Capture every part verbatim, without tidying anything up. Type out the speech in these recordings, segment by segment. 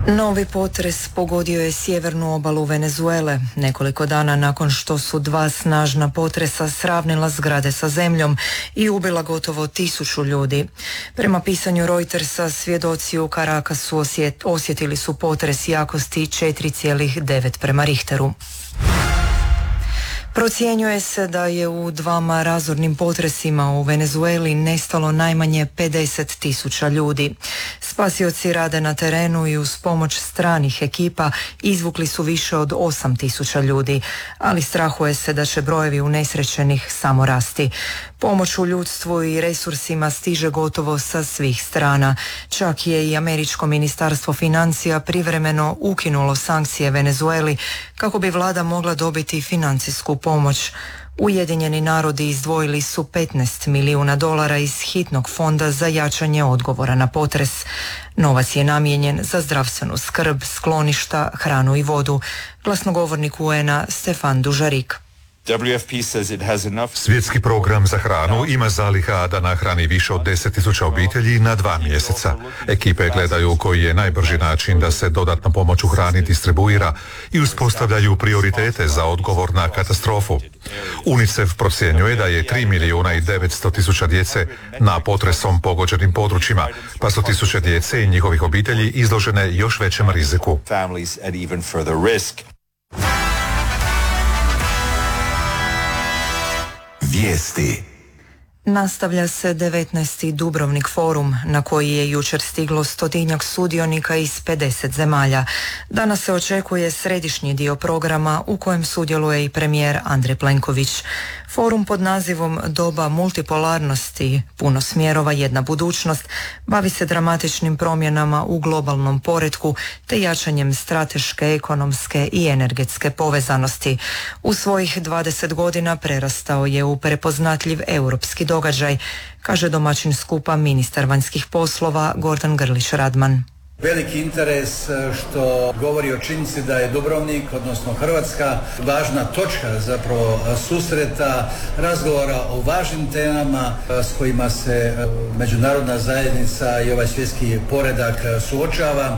Novi potres pogodio je sjevernu obalu Venezuele, nekoliko dana nakon što su dva snažna potresa sravnila zgrade sa zemljom i ubila gotovo tisuću ljudi. Prema pisanju Reutersa, svjedoci u Caracasu osjet, osjetili su potres jakosti četiri zarez devet prema Richteru. Procjenjuje se da je u dvama razornim potresima u Venezueli nestalo najmanje pedeset tisuća ljudi. Spasioci rade na terenu i uz pomoć stranih ekipa izvukli su više od osam tisuća ljudi, ali strahuje se da će brojevi unesrećenih samo rasti. Pomoć u ljudstvu i resursima stiže gotovo sa svih strana. Čak je i američko ministarstvo financija privremeno ukinulo sankcije Venezueli kako bi vlada mogla dobiti financijsku pomoć. Ujedinjeni narodi izdvojili su petnaest milijuna dolara iz hitnog fonda za jačanje odgovora na potres. Novac je namijenjen za zdravstvenu skrb, skloništa, hranu i vodu. Glasnogovornik U N-a Stefan Dužarik. Svjetski program za hranu ima zaliha da nahrani više od deset tisuća obitelji na dva mjeseca. Ekipe gledaju koji je najbrži način da se dodatna pomoć u hrani distribuira i uspostavljaju prioritete za odgovor na katastrofu. UNICEF procjenjuje da je tri milijuna i devetsto tisuća djece na potresom pogođenim područjima, pa su tisuće djece i njihovih obitelji izložene još većem riziku. Vijesti. Nastavlja se devetnaesti Dubrovnik forum na koji je jučer stiglo stotinjak sudionika iz pedeset zemalja. Danas se očekuje središnji dio programa u kojem sudjeluje i premijer Andrej Plenković. Forum pod nazivom Doba multipolarnosti, puno smjerova, jedna budućnost, bavi se dramatičnim promjenama u globalnom poretku te jačanjem strateške, ekonomske i energetske povezanosti. U svojih dvadeset godina prerastao je u prepoznatljiv europski događaj, kaže domaćin skupa ministar vanjskih poslova Gordan Grlić Radman. Veliki interes što govori o činjenici da je Dubrovnik, odnosno Hrvatska, važna točka zapravo susreta, razgovora o važnim temama s kojima se međunarodna zajednica i ovaj svjetski poredak suočava.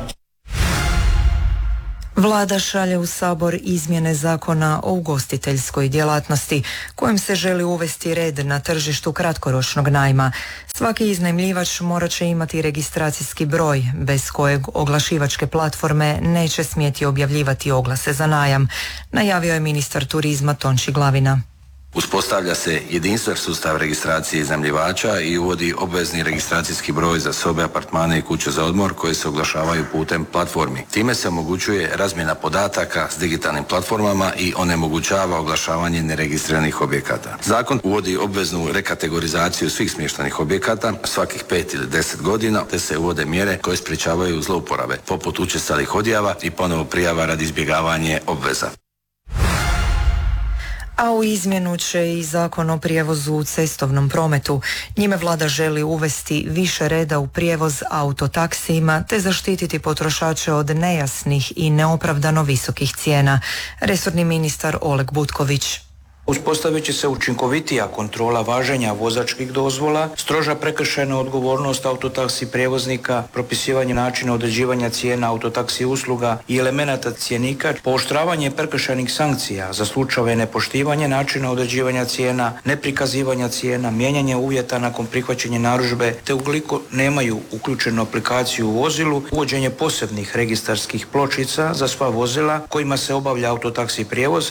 Vlada šalje u Sabor izmjene zakona o ugostiteljskoj djelatnosti kojim se želi uvesti red na tržištu kratkoročnog najma. Svaki iznajmljivač morat će imati registracijski broj bez kojeg oglašivačke platforme neće smjeti objavljivati oglase za najam, najavio je ministar turizma Tonči Glavina. Uspostavlja se jedinstven sustav registracije iznajmljivača i uvodi obvezni registracijski broj za sobe, apartmane i kuće za odmor koje se oglašavaju putem platformi. Time se omogućuje razmjena podataka s digitalnim platformama i onemogućava oglašavanje neregistriranih objekata. Zakon uvodi obveznu rekategorizaciju svih smještajnih objekata svakih pet ili deset godina, te se uvode mjere koje sprječavaju zlouporabe, poput učestalih odjava i ponovo prijava radi izbjegavanja obveza. A u izmjenu će i zakon o prijevozu u cestovnom prometu. Njime vlada želi uvesti više reda u prijevoz autotaksijima te zaštititi potrošače od nejasnih i neopravdano visokih cijena. Resorni ministar Oleg Butković. Uspostavit će se učinkovitija kontrola važenja vozačkih dozvola, stroža prekršajna odgovornost autotaksi prijevoznika, propisivanje načina određivanja cijena autotaksi usluga i elemenata cjenika, pooštravanje prekršajnih sankcija za slučajeve nepoštivanja načina određivanja cijena, neprikazivanja cijena, mijenjanje uvjeta nakon prihvaćanja narudžbe, te ukoliko nemaju uključenu aplikaciju u vozilu, uvođenje posebnih registarskih pločica za sva vozila kojima se obavlja autotaksi prijevoz.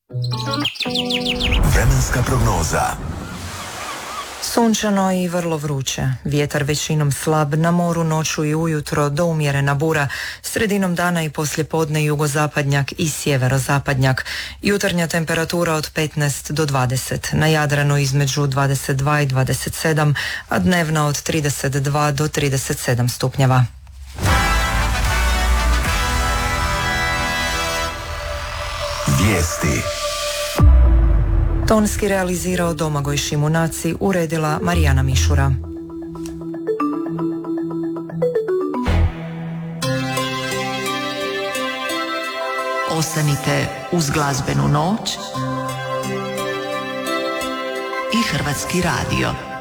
Vremenska prognoza. Sunčano i vrlo vruće. Vjetar većinom slab, na moru noću i ujutro do umjerena bura, sredinom dana i poslijepodne jugozapadnjak i sjeverozapadnjak. Jutarnja temperatura od petnaest do dvadeset, na Jadranu između dvadeset dva i dvadeset sedam, a dnevna od trideset dva do trideset sedam stupnjeva. Vijesti. Tonski realizirao Domagoj Šimunaci, uredila Marijana Mišura. Ostanite uz glazbenu noć i Hrvatski radio.